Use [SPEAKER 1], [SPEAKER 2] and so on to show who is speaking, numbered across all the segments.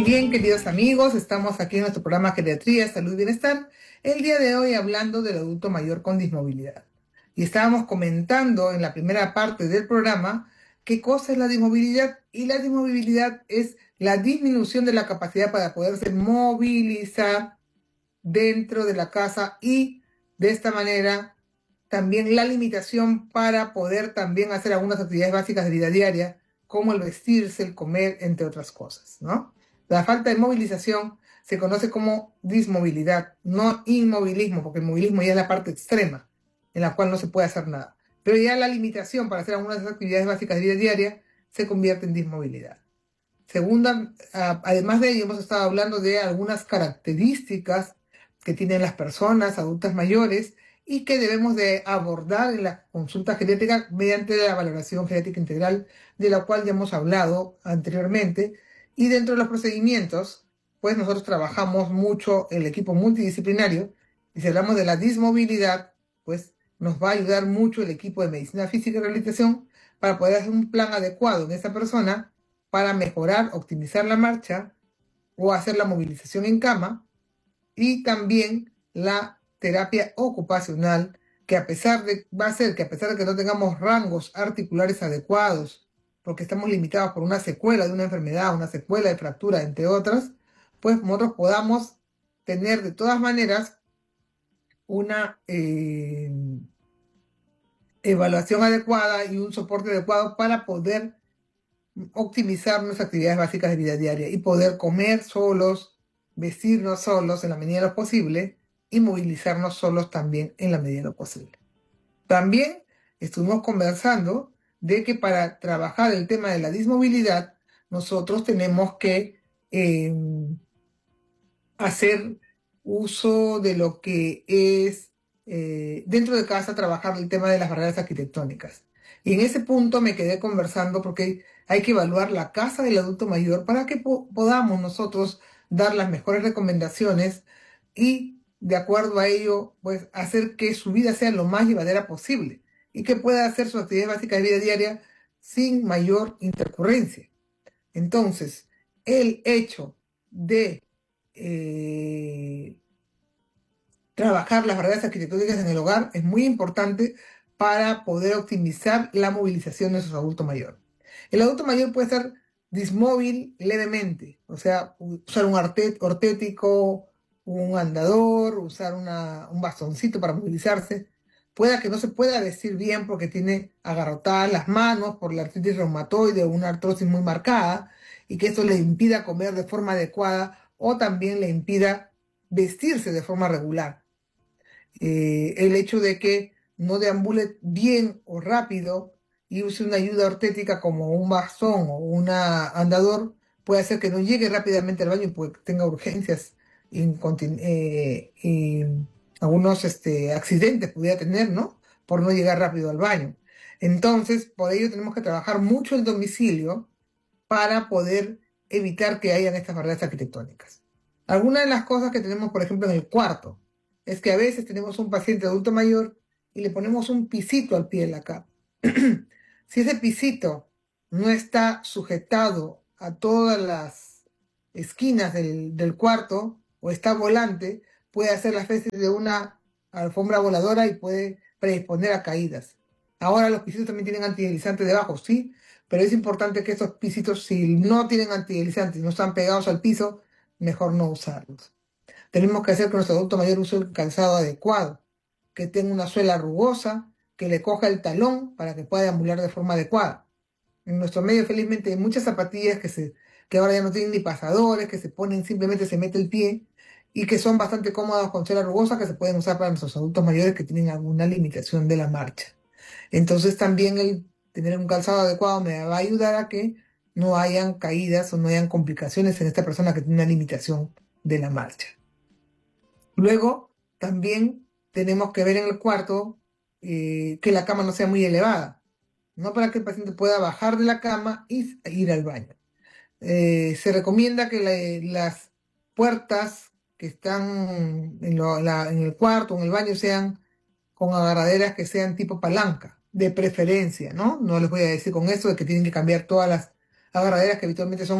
[SPEAKER 1] Bien, queridos amigos, estamos aquí en nuestro programa Geriatría, Salud y Bienestar, el día de hoy hablando del adulto mayor con dismovilidad. Y estábamos comentando en la primera parte del programa qué cosa es la dismovilidad, y la dismovilidad es la disminución de la capacidad para poderse movilizar dentro de la casa y de esta manera también la limitación para poder también hacer algunas actividades básicas de vida diaria, como el vestirse, el comer, entre otras cosas, ¿no? La falta de movilización se conoce como dismovilidad, no inmovilismo, porque el movilismo ya es la parte extrema, en la cual no se puede hacer nada. Pero ya la limitación para hacer algunas actividades básicas de vida diaria se convierte en dismovilidad. Segunda, además de ello, hemos estado hablando de algunas características que tienen las personas adultas mayores y que debemos de abordar en la consulta geriátrica mediante la valoración geriátrica integral, de la cual ya hemos hablado anteriormente. Y dentro de los procedimientos, pues nosotros trabajamos mucho el equipo multidisciplinario, y si hablamos de la dismovilidad, pues nos va a ayudar mucho el equipo de medicina física y rehabilitación para poder hacer un plan adecuado en esa persona para mejorar, optimizar la marcha o hacer la movilización en cama, y también la terapia ocupacional, que va a ser que a pesar de que no tengamos rangos articulares adecuados, porque estamos limitados por una secuela de una enfermedad, una secuela de fractura, entre otras, pues nosotros podamos tener de todas maneras una evaluación adecuada y un soporte adecuado para poder optimizar nuestras actividades básicas de vida diaria y poder comer solos, vestirnos solos en la medida de lo posible y movilizarnos solos también en la medida de lo posible. También estuvimos conversando de que para trabajar el tema de la dismovilidad, nosotros tenemos que hacer uso de lo que es dentro de casa, trabajar el tema de las barreras arquitectónicas. Y en ese punto me quedé conversando porque hay que evaluar la casa del adulto mayor para que podamos nosotros dar las mejores recomendaciones y de acuerdo a ello, pues hacer que su vida sea lo más llevadera posible y que pueda hacer sus actividades básicas de vida diaria sin mayor intercurrencia. Entonces, el hecho de eh, trabajar las barreras arquitectónicas en el hogar es muy importante para poder optimizar la movilización de sus adultos mayores. El adulto mayor puede ser dismóvil levemente, o sea, usar un ortético, un andador, usar un bastoncito para movilizarse. Pueda que no se pueda vestir bien porque tiene agarrotadas las manos por la artritis reumatoide o una artrosis muy marcada, y que eso le impida comer de forma adecuada o también le impida vestirse de forma regular. El hecho de que no deambule bien o rápido y use una ayuda ortética como un bastón o un andador puede hacer que no llegue rápidamente al baño y pues tenga urgencias y algunos accidentes pudiera tener, ¿no? Por no llegar rápido al baño. Entonces, por ello tenemos que trabajar mucho el domicilio para poder evitar que hayan estas barreras arquitectónicas. Algunas de las cosas que tenemos, por ejemplo, en el cuarto, es que a veces tenemos un paciente adulto mayor y le ponemos un pisito al pie de la cama. Si ese pisito no está sujetado a todas las esquinas del cuarto o está volante, puede hacer las veces de una alfombra voladora y puede predisponer a caídas. Ahora los pisitos también tienen antideslizantes debajo, sí, pero es importante que estos pisitos, si no tienen antideslizantes, no están pegados al piso, mejor no usarlos. Tenemos que hacer que nuestro adulto mayor use el calzado adecuado, que tenga una suela rugosa, que le coja el talón para que pueda deambular de forma adecuada. En nuestro medio, felizmente, hay muchas zapatillas que ahora ya no tienen ni pasadores, que se ponen, simplemente se mete el pie y que son bastante cómodas con suela rugosa, que se pueden usar para nuestros adultos mayores que tienen alguna limitación de la marcha. Entonces también el tener un calzado adecuado me va a ayudar a que no hayan caídas o no hayan complicaciones en esta persona que tiene una limitación de la marcha. Luego, también tenemos que ver en el cuarto que la cama no sea muy elevada, no para que el paciente pueda bajar de la cama y ir al baño. Se recomienda que las puertas que están en el cuarto o en el baño sean con agarraderas que sean tipo palanca, de preferencia, ¿no? No les voy a decir con eso de que tienen que cambiar todas las agarraderas que habitualmente son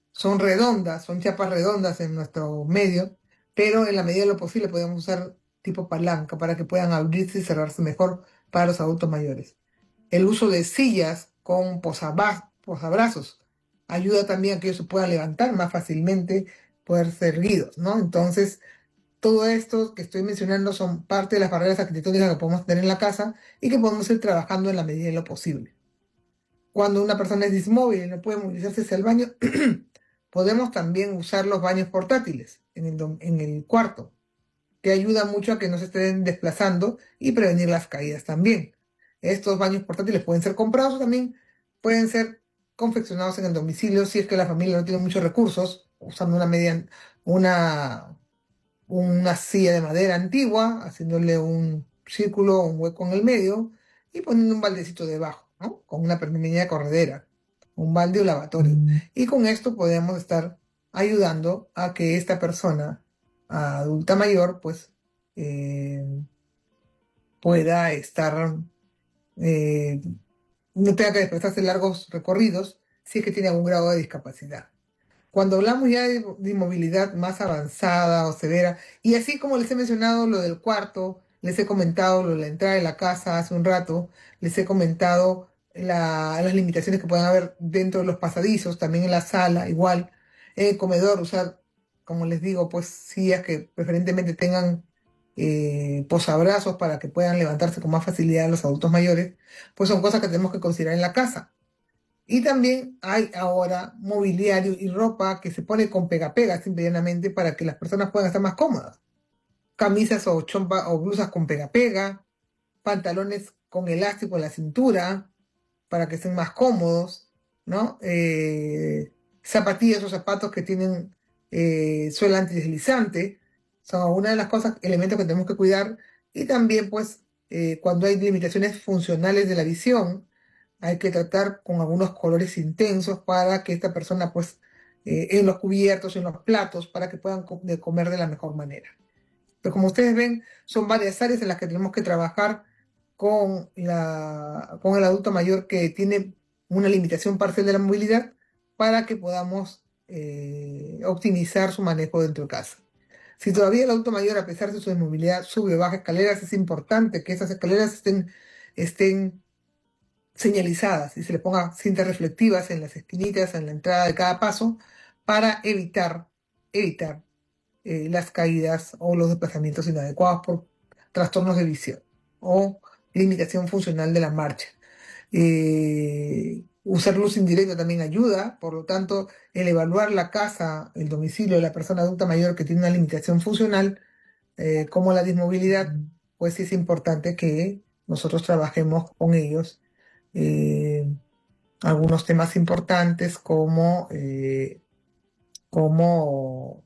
[SPEAKER 1] son redondas, son chapas redondas en nuestro medio, pero en la medida de lo posible podemos usar tipo palanca para que puedan abrirse y cerrarse mejor para los adultos mayores. El uso de sillas con posabrazos ayuda también a que ellos se puedan levantar más fácilmente, poder ser erguidos, ¿no? Entonces, todo esto que estoy mencionando son parte de las barreras arquitectónicas que podemos tener en la casa y que podemos ir trabajando en la medida de lo posible. Cuando una persona es dismóvil y no puede movilizarse hacia el baño, podemos también usar los baños portátiles en el cuarto, que ayuda mucho a que no se estén desplazando y prevenir las caídas también. Estos baños portátiles pueden ser comprados o también pueden ser confeccionados en el domicilio si es que la familia no tiene muchos recursos, usando una, una silla de madera antigua, haciéndole un círculo, un hueco en el medio y poniendo un baldecito debajo, ¿no? Con una pequeña corredera, un balde o lavatorio. Y con esto podemos estar ayudando a que esta persona adulta mayor, pues, eh, pueda estar, eh, no tenga que desplazarse largos recorridos si es que tiene algún grado de discapacidad. Cuando hablamos ya de inmovilidad más avanzada o severa, y así como les he mencionado lo del cuarto, les he comentado lo de la entrada de la casa hace un rato, les he comentado las limitaciones que pueden haber dentro de los pasadizos, también en la sala, igual, en el comedor, usar, como les digo, pues sillas que preferentemente tengan posabrazos para que puedan levantarse con más facilidad los adultos mayores, pues son cosas que tenemos que considerar en la casa. Y también hay ahora mobiliario y ropa que se pone con pega-pega simplemente para que las personas puedan estar más cómodas. Camisas o chompa o blusas con pega-pega, pantalones con elástico en la cintura para que estén más cómodos, ¿no? Zapatillas o zapatos que tienen suela antideslizante son algunas de las cosas, elementos que tenemos que cuidar. Y también, pues, cuando hay limitaciones funcionales de la visión, hay que tratar con algunos colores intensos para que esta persona, pues, en los cubiertos, en los platos, para que puedan comer de la mejor manera. Pero como ustedes ven, son varias áreas en las que tenemos que trabajar con el adulto mayor que tiene una limitación parcial de la movilidad para que podamos optimizar su manejo dentro de casa. Si todavía el adulto mayor, a pesar de su inmovilidad, sube o baja escaleras, es importante que esas escaleras estén señalizadas y se le ponga cintas reflectivas en las esquinitas, en la entrada de cada paso, para evitar las caídas o los desplazamientos inadecuados por trastornos de visión o limitación funcional de la marcha. Usar luz indirecta también ayuda, por lo tanto, el evaluar la casa, el domicilio de la persona adulta mayor que tiene una limitación funcional, como la dismovilidad, pues sí es importante que nosotros trabajemos con ellos eh, algunos temas importantes como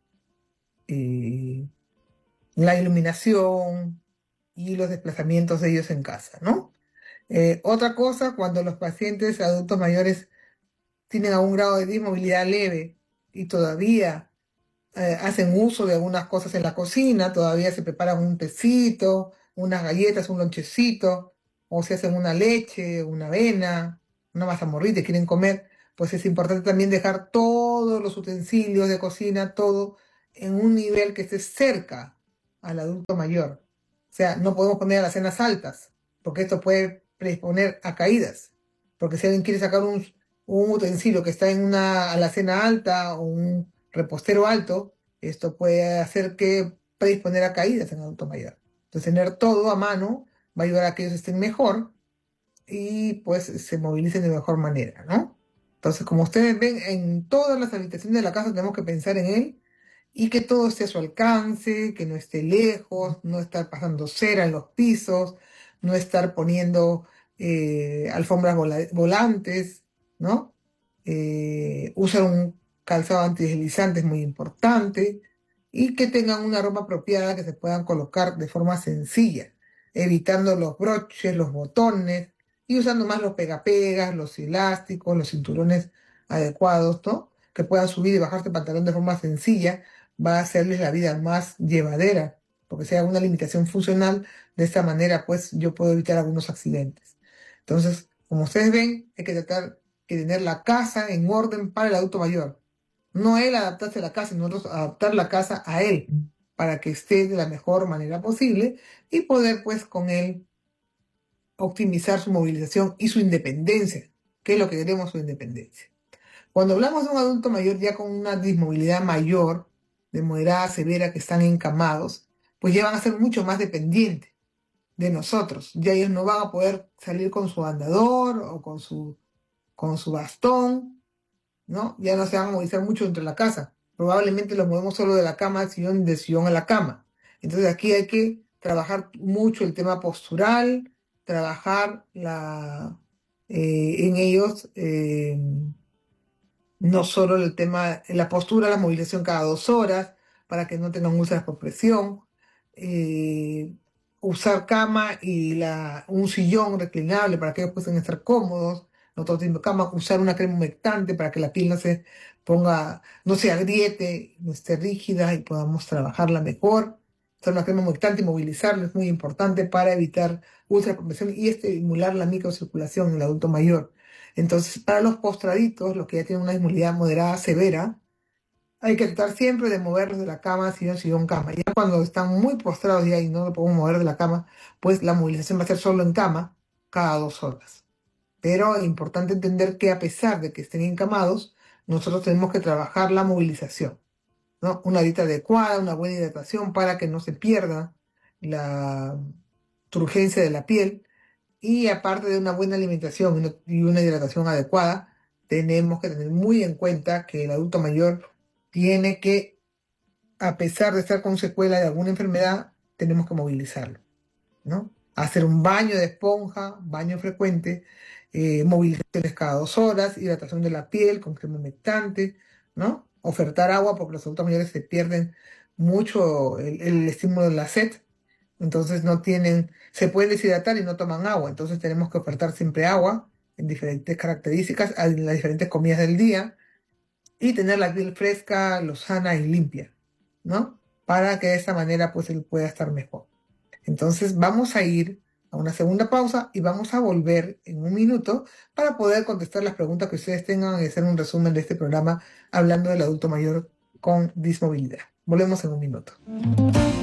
[SPEAKER 1] eh, la iluminación y los desplazamientos de ellos en casa, ¿no? Otra cosa, cuando los pacientes adultos mayores tienen algún grado de dismovilidad leve y todavía hacen uso de algunas cosas en la cocina, todavía se preparan un tecito, unas galletas, un lonchecito, o se hacen una leche, una avena, una mazamorrita y quieren comer, pues es importante también dejar todos los utensilios de cocina, todo en un nivel que esté cerca al adulto mayor. O sea, no podemos poner a las cenas altas, porque esto puede predisponer a caídas. Porque si alguien quiere sacar un utensilio que está en una alacena alta o un repostero alto, esto puede hacer que predisponer a caídas en adulto mayor. Entonces, tener todo a mano va a ayudar a que ellos estén mejor y pues se movilicen de mejor manera, ¿no? Entonces, como ustedes ven, en todas las habitaciones de la casa tenemos que pensar en él y que todo esté a su alcance, que no esté lejos, no estar pasando cera en los pisos, no estar poniendo alfombras volantes, ¿no? Usar un calzado antideslizante es muy importante y que tengan una ropa apropiada que se puedan colocar de forma sencilla, evitando los broches, los botones y usando más los pegapegas, los elásticos, los cinturones adecuados, ¿no? Que puedan subir y bajarse el pantalón de forma sencilla va a hacerles la vida más llevadera, porque si hay alguna limitación funcional, de esta manera, pues yo puedo evitar algunos accidentes. Entonces, como ustedes ven, hay que tratar de tener la casa en orden para el adulto mayor. No él adaptarse a la casa, sino nosotros adaptar la casa a él para que esté de la mejor manera posible y poder pues con él optimizar su movilización y su independencia, que es lo que queremos, su independencia. Cuando hablamos de un adulto mayor ya con una dismovilidad mayor, de moderada a severa, que están encamados, pues ya van a ser mucho más dependientes de nosotros. Ya ellos no van a poder salir con su andador o con su bastón, ¿no? Ya no se van a movilizar mucho dentro de la casa. Probablemente los movemos solo de la cama al sillón, del sillón a la cama. Entonces aquí hay que trabajar mucho el tema postural, trabajar en ellos. No solo el tema, la postura, la movilización cada 2 horas, para que no tengan úlceras por presión, eh, usar cama y un sillón reclinable para que ellos puedan estar cómodos, no todo el tiempo cama, usar una crema humectante para que la piel no se ponga, no se agriete, no esté rígida y podamos trabajarla mejor. Usar una crema humectante y movilizarla es muy importante para evitar úlceras por presión y estimular la microcirculación en el adulto mayor. Entonces, para los postraditos, los que ya tienen una inmovilidad moderada severa, hay que tratar siempre de moverlos de la cama, sillón, sillón, cama. Ya cuando están muy postrados ya y no lo podemos mover de la cama, pues la movilización va a ser solo en cama cada 2 horas. Pero es importante entender que a pesar de que estén encamados, nosotros tenemos que trabajar la movilización, ¿no? Una dieta adecuada, una buena hidratación para que no se pierda la turgencia de la piel y aparte de una buena alimentación y una hidratación adecuada, tenemos que tener muy en cuenta que el adulto mayor tiene que, a pesar de estar con secuela de alguna enfermedad, tenemos que movilizarlo, ¿no? Hacer un baño de esponja, baño frecuente, movilizaciones cada 2 horas, hidratación de la piel con crema humectante, ¿no? Ofertar agua porque los adultos mayores se pierden mucho el estímulo de la sed, entonces no tienen, se pueden deshidratar y no toman agua. Entonces tenemos que ofertar siempre agua en diferentes características, en las diferentes comidas del día y tener la piel fresca, lozana y limpia, ¿no? Para que de esta manera pues él pueda estar mejor. Entonces vamos a ir a una segunda pausa y vamos a volver en un minuto para poder contestar las preguntas que ustedes tengan y hacer un resumen de este programa hablando del adulto mayor con dismovilidad. Volvemos en un minuto.